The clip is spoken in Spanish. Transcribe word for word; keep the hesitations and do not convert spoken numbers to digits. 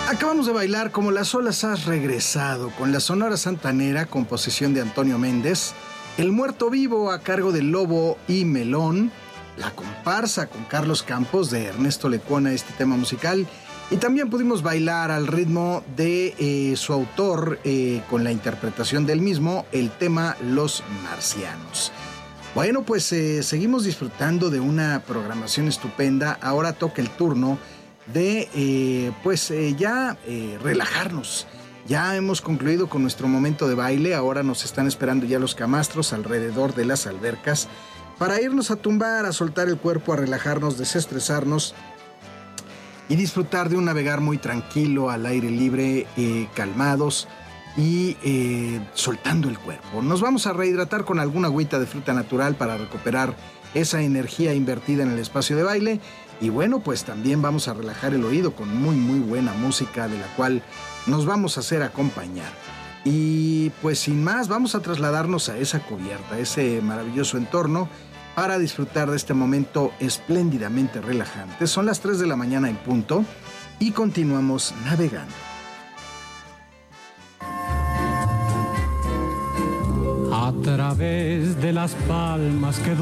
Acabamos de bailar Como las olas has regresado, con la Sonora Santanera, composición de Antonio Méndez, El Muerto Vivo a cargo de Lobo y Melón, La Comparsa con Carlos Campos de Ernesto Lecuona, este tema musical, y también pudimos bailar al ritmo de eh, su autor, eh, con la interpretación del mismo, el tema Los Marcianos. Bueno, pues eh, seguimos disfrutando de una programación estupenda. Ahora toca el turno de eh, pues eh, ya eh, relajarnos. Ya hemos concluido con nuestro momento de baile. Ahora nos están esperando ya los camastros alrededor de las albercas para irnos a tumbar, a soltar el cuerpo, a relajarnos, desestresarnos y disfrutar de un navegar muy tranquilo, al aire libre, eh, calmados y eh, soltando el cuerpo. Nos vamos a rehidratar con alguna agüita de fruta natural para recuperar esa energía invertida en el espacio de baile. Y bueno, pues también vamos a relajar el oído con muy muy buena música de la cual nos vamos a hacer acompañar. Y pues sin más, vamos a trasladarnos a esa cubierta, a ese maravilloso entorno, para disfrutar de este momento espléndidamente relajante. Son las tres de la mañana en punto y continuamos navegando. A través de las palmas que